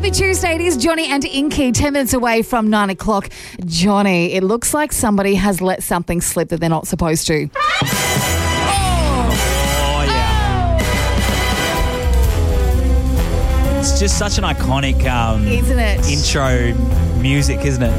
Happy Tuesday. It is Johnny and Inky, 10 minutes away from 9 o'clock. Johnny, it looks like somebody has let something slip that they're not supposed to. It's just such an iconic Isn't it? intro music, isn't it?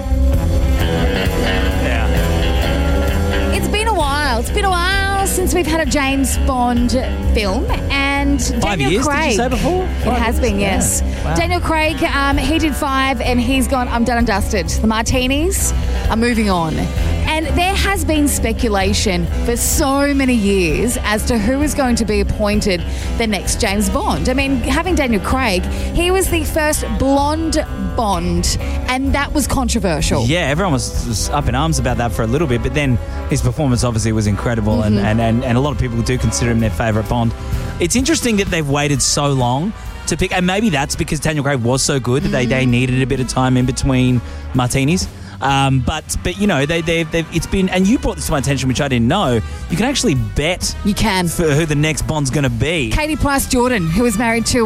Yeah. It's been a while. It's been a while since we've had a James Bond film. And 5 Daniel years, Craig. did you say before? It has been, yes. Yeah. Wow. Daniel Craig, he did 5 and he's gone, I'm done and dusted. The Martinis are moving on. And there has been speculation for so many years as to who is going to be appointed the next James Bond. I mean, having Daniel Craig, he was the first blonde Bond, and that was controversial. Yeah, everyone was up in arms about that for a little bit, but then his performance obviously was incredible, and a lot of people do consider him their favourite Bond. It's interesting that they've waited so long to pick, and maybe that's because Daniel Craig was so good that they needed a bit of time in between Martinis. But you know, it's been, and you brought this to my attention, which I didn't know. You can actually bet. You can. For who the next Bond's going to be. Katie Price Jordan, who was married to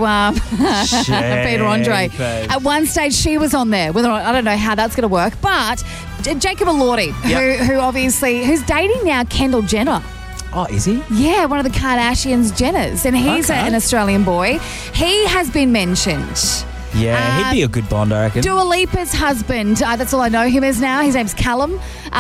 Peter Andre. At one stage, she was on there. Whether I don't know how that's going to work, but Jacob Elordi, who obviously who's dating now Kendall Jenner. Oh, is he? Yeah, one of the Kardashians' Jenners, and he's an Australian boy. He has been mentioned. Yeah, he'd be a good Bond, I reckon. Dua Lipa's husband, that's all I know him as now. His name's Callum.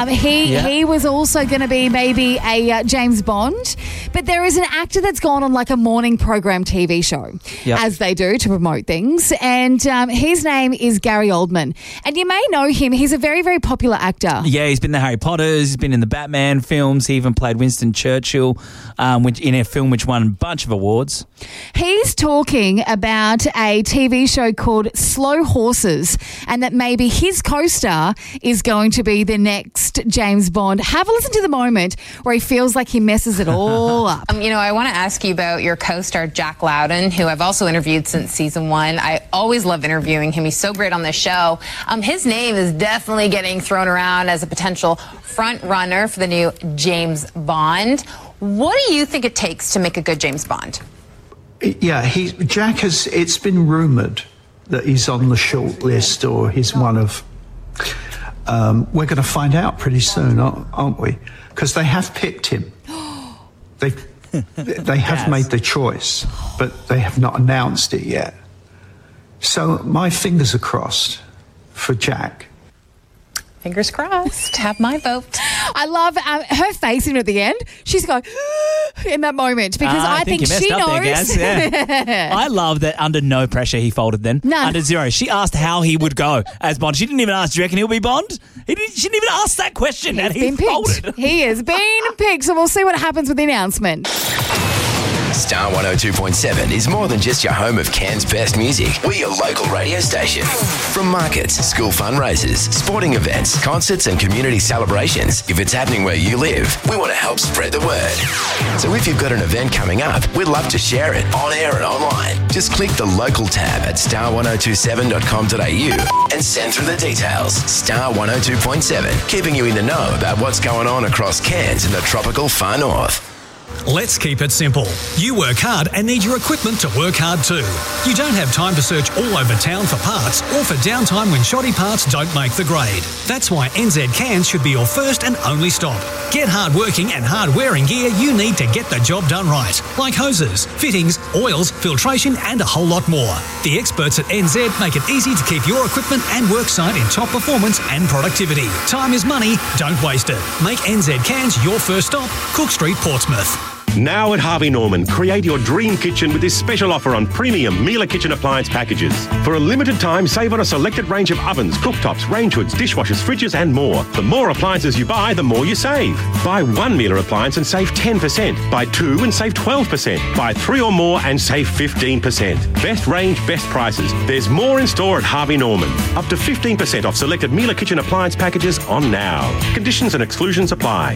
He was also going to be maybe a James Bond. But there is an actor that's gone on like a morning program TV show, as they do to promote things. And his name is Gary Oldman. And you may know him. He's a very, very popular actor. Yeah, he's been in the Harry Potters. He's been in the Batman films. He even played Winston Churchill in a film which won a bunch of awards. He's talking about a TV show called Slow Horses, and that maybe his co-star is going to be the next James Bond. Have a listen to the moment where he feels like he messes it all up. I want to ask you about your co-star Jack Lowden, who I've also interviewed since season 1. I always love interviewing him. He's so great on this show. His name is definitely getting thrown around as a potential front runner for the new James Bond. What do you think it takes to make a good James Bond? Yeah, it's been rumoured that he's on the short list or he's one of... we're going to find out pretty soon, aren't we? Because they have picked him. They have made the choice, but they have not announced it yet. So my fingers are crossed for Jack. Fingers crossed. Have my vote. I love her face at the end. She's going in that moment because I think she knows. I love that under no pressure he folded then. No. Under zero. She asked how he would go as Bond. She didn't even ask, do you reckon he'll be Bond? She didn't even ask that question and he folded. He has been picked, so we'll see what happens with the announcement. Star 102.7 is more than just your home of Cairns' best music. We're your local radio station. From markets, school fundraisers, sporting events, concerts and community celebrations, if it's happening where you live, we want to help spread the word. So if you've got an event coming up, we'd love to share it on air and online. Just click the local tab at star1027.com.au and send through the details. Star 102.7, keeping you in the know about what's going on across Cairns and the tropical far north. Let's keep it simple. You work hard and need your equipment to work hard too. You don't have time to search all over town for parts or for downtime when shoddy parts don't make the grade. That's why NZ Cairns should be your first and only stop. Get hard-working and hard-wearing gear you need to get the job done right, like hoses, fittings, oils, filtration and a whole lot more. The experts at NZ make it easy to keep your equipment and worksite in top performance and productivity. Time is money, don't waste it. Make NZ Cairns your first stop, Cook Street, Portsmouth. Now at Harvey Norman, create your dream kitchen with this special offer on premium Miele kitchen appliance packages. For a limited time, save on a selected range of ovens, cooktops, range hoods, dishwashers, fridges and more. The more appliances you buy, the more you save. Buy one Miele appliance and save 10%. Buy two and save 12%. Buy three or more and save 15%. Best range, best prices. There's more in store at Harvey Norman. Up to 15% off selected Miele kitchen appliance packages on now. Conditions and exclusions apply.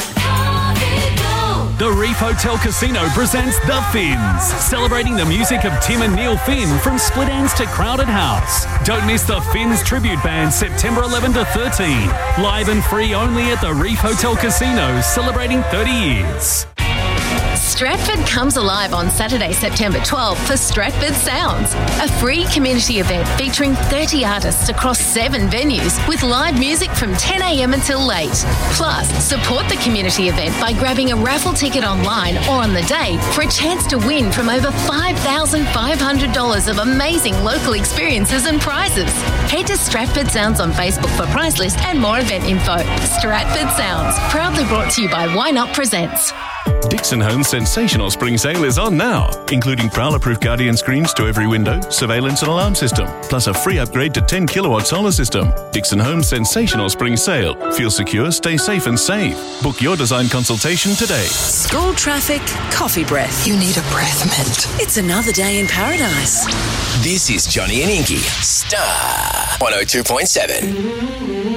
The Reef Hotel Casino presents The Finns, celebrating the music of Tim and Neil Finn from Split Ends to Crowded House. Don't miss the Finns tribute band September 11 to 13. Live and free only at the Reef Hotel Casino, celebrating 30 years. Stratford comes alive on Saturday, September 12 for Stratford Sounds, a free community event featuring 30 artists across 7 venues with live music from 10 a.m. until late. Plus, support the community event by grabbing a raffle ticket online or on the day for a chance to win from over $5,500 of amazing local experiences and prizes. Head to Stratford Sounds on Facebook for prize list and more event info. Stratford Sounds, proudly brought to you by Why Not Presents. Dixon Home's sensational spring sale is on now, including prowler-proof Guardian screens to every window, surveillance and alarm system, plus a free upgrade to 10 kilowatt solar system. Dixon Home's sensational spring sale. Feel secure, stay safe and save. Book your design consultation today. School traffic, coffee breath. You need a breath mint. It's another day in paradise. This is Johnny and Inky, Star 102.7.